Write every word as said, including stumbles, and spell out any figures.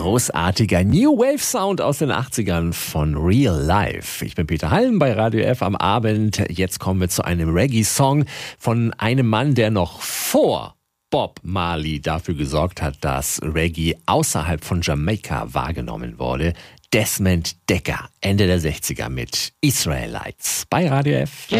Großartiger New Wave Sound aus den achtzigern von Real Life. Ich bin Peter Halm bei Radio F am Abend. Jetzt kommen wir zu einem Reggae-Song von einem Mann, der noch vor Bob Marley dafür gesorgt hat, dass Reggae außerhalb von Jamaika wahrgenommen wurde. Desmond Dekker, Ende der sechziger mit Israelites bei Radio F.